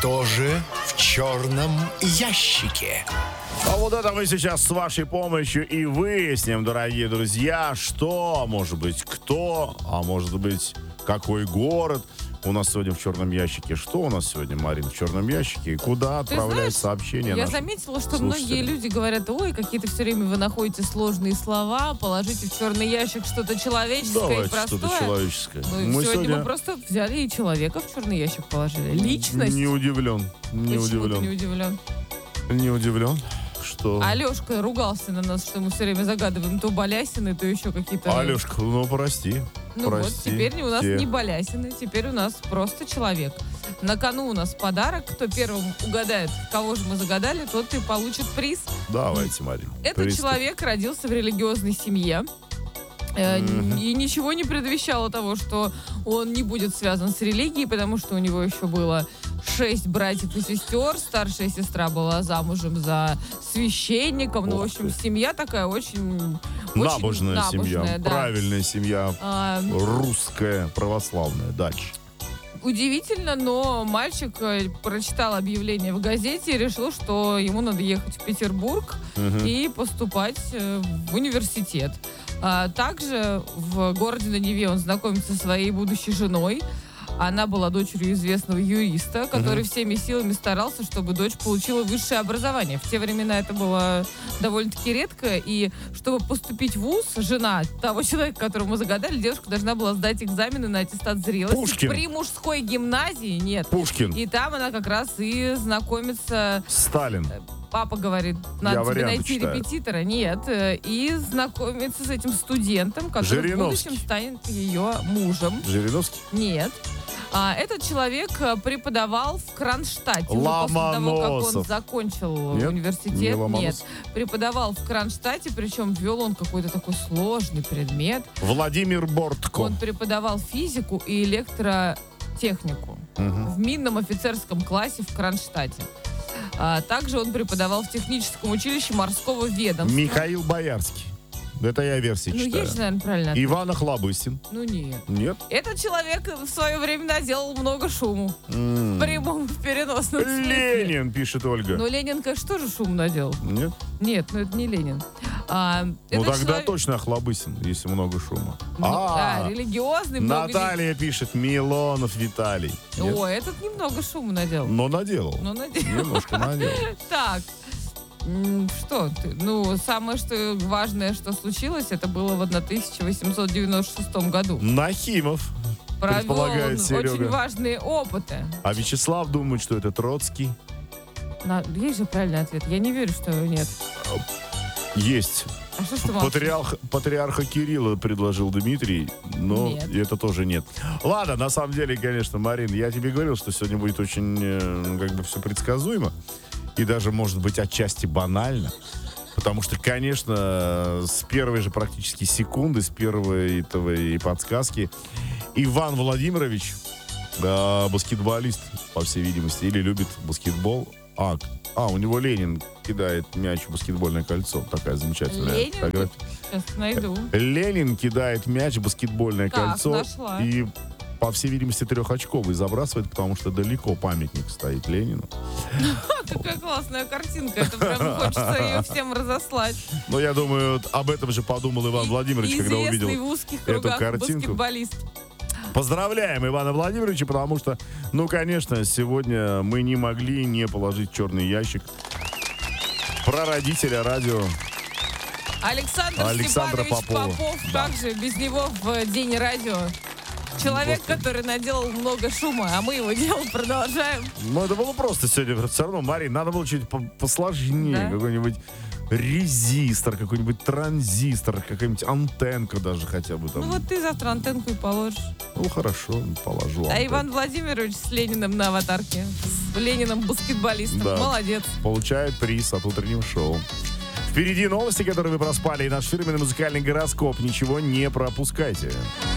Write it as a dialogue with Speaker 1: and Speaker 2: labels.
Speaker 1: Что же в черном ящике?
Speaker 2: А вот это мы сейчас с вашей помощью и выясним, дорогие друзья, что, может быть, кто, а может быть, какой город у нас сегодня в черном ящике. Что у нас сегодня, Марин, в черном ящике? И куда отправлять сообщения?
Speaker 3: Я заметила, что многие люди говорят: ой, какие-то все время вы находите сложные слова, положите в черный ящик что-то человеческое.
Speaker 2: Давайте
Speaker 3: и простое.
Speaker 2: что-то человеческое.
Speaker 3: Ну, сегодня мы просто взяли и человека в черный ящик положили. Личность.
Speaker 2: Не удивлен. Не
Speaker 3: Почему
Speaker 2: удивлен.
Speaker 3: ты не удивлен?
Speaker 2: Не удивлен. Что?
Speaker 3: Алешка ругался на нас, что мы все время загадываем то балясины, то еще какие-то...
Speaker 2: Алешка, ну прости.
Speaker 3: Ну
Speaker 2: прости.
Speaker 3: вот, теперь у нас не балясины, теперь у нас просто человек. На кону у нас подарок. Кто первым угадает, кого же мы загадали, тот и получит приз.
Speaker 2: Давайте, Марин.
Speaker 3: Этот человек родился в религиозной семье. И ничего не предвещало того, что он не будет связан с религией, потому что у него еще было 6 братьев и сестер. Старшая сестра была замужем за священником. Ну, в общем, семья такая очень
Speaker 2: набожная семья,
Speaker 3: да.
Speaker 2: правильная семья, русская, православная. Дальше.
Speaker 3: Удивительно, но мальчик прочитал объявление в газете и решил, что ему надо ехать в Петербург и поступать в университет. Также в городе на Неве он знакомится со своей будущей женой. Она была дочерью известного юриста, который всеми силами старался, чтобы дочь получила высшее образование. В те времена это было довольно-таки редко, и чтобы поступить в вуз, жена того человека, которого мы загадали, девушка должна была сдать экзамены на аттестат зрелости.
Speaker 2: Пушкин.
Speaker 3: При мужской гимназии. Нет.
Speaker 2: Пушкин.
Speaker 3: И там она как раз и знакомится...
Speaker 2: Сталин.
Speaker 3: Папа говорит, надо тебе найти
Speaker 2: читаю.
Speaker 3: репетитора. Нет. И знакомится с этим студентом, который в будущем станет ее мужем.
Speaker 2: Жириновский?
Speaker 3: Нет. Этот человек преподавал в Кронштадте.
Speaker 2: Ломоносов.
Speaker 3: После того, как он закончил университет. Нет. Преподавал в Кронштадте, причем вел он какой-то такой сложный предмет.
Speaker 2: Владимир Бортко.
Speaker 3: Он преподавал физику и электротехнику в минном офицерском классе в Кронштадте. Также он преподавал в техническом училище морского ведомства.
Speaker 2: Михаил Боярский. Это я версии читаю.
Speaker 3: Ну, есть же, наверное, правильно ответ.
Speaker 2: Иван Охлобыстин.
Speaker 3: Ну, нет.
Speaker 2: Нет?
Speaker 3: Этот человек в свое время наделал много шуму. В прямом, в переносном смысле.
Speaker 2: Ленин, пишет Ольга.
Speaker 3: Ну, Ленин, конечно, тоже шум наделал.
Speaker 2: Нет?
Speaker 3: Ну это не Ленин.
Speaker 2: Ну, тогда точно Охлобыстин, если много шума.
Speaker 3: Религиозный.
Speaker 2: Наталья пишет, Милонов Виталий. Нет?
Speaker 3: О, этот немного шума наделал.
Speaker 2: Но наделал. Немножко наделал.
Speaker 3: Так. Что ты? Ну, самое что важное, что случилось, это было в 1896 году.
Speaker 2: Нахимов, предполагает Серега.
Speaker 3: Очень важные опыты.
Speaker 2: А Вячеслав думает, что это Троцкий.
Speaker 3: Есть же правильный ответ. Я не верю, что нет.
Speaker 2: Есть.
Speaker 3: А что ж ты молчишь?
Speaker 2: Патриарха Кирилла предложил Дмитрий, но
Speaker 3: нет.
Speaker 2: Это тоже нет. Ладно, на самом деле, конечно, Марин, я тебе говорил, что сегодня будет очень, все предсказуемо. И даже, может быть, отчасти банально. Потому что, конечно, с первой же практически секунды, с первой и подсказки, Иван Владимирович, баскетболист, по всей видимости, или любит баскетбол. У него Ленин кидает мяч в баскетбольное кольцо. Такая замечательная фотография.
Speaker 3: Сейчас найду.
Speaker 2: Ленин кидает мяч в баскетбольное кольцо.
Speaker 3: Нашла.
Speaker 2: И, по всей видимости, трехочковый забрасывает, потому что далеко памятник стоит Ленину.
Speaker 3: Такая классная картинка. Это прям хочется ее всем разослать.
Speaker 2: Но я думаю, об этом же подумал Иван Владимирович, когда увидел
Speaker 3: в узких кругах
Speaker 2: эту картинку.
Speaker 3: баскетболист.
Speaker 2: Поздравляем Ивана Владимировича, потому что, конечно, сегодня мы не могли не положить в черный ящик прародителя радио
Speaker 3: Александр Степанович Попов.
Speaker 2: Да.
Speaker 3: Как же без него в День радио? Человек, который наделал много шума, а мы его дело продолжаем.
Speaker 2: Это было просто сегодня. Все равно, Марин, надо было чуть посложнее. Да? Какой-нибудь резистор, какой-нибудь транзистор, какая-нибудь антенка даже хотя бы там.
Speaker 3: Вот ты завтра антенку и положишь.
Speaker 2: Хорошо, положу антенку.
Speaker 3: А Иван Владимирович с Лениным на аватарке. С Лениным баскетболистом. Да. Молодец.
Speaker 2: Получает приз от утреннего шоу. Впереди новости, которые вы проспали, и наш фирменный музыкальный гороскоп. Ничего не пропускайте.